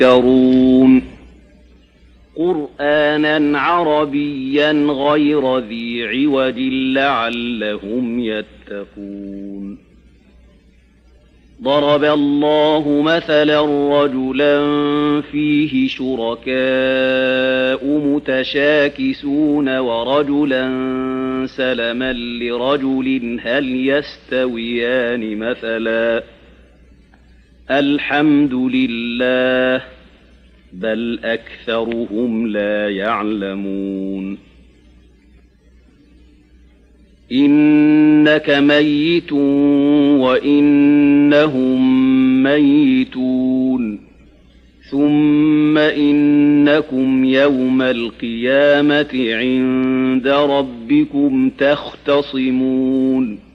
يذكرون قرآنا عربيا غير ذي عوج لعلهم يتقون ضرب الله مثلا رجلا فيه شركاء متشاكسون ورجلا سلما لرجل هل يستويان مثلا الحمد لله بل أكثرهم لا يعلمون إنك ميت وإنهم ميتون ثم إنكم يوم القيامة عند ربكم تختصمون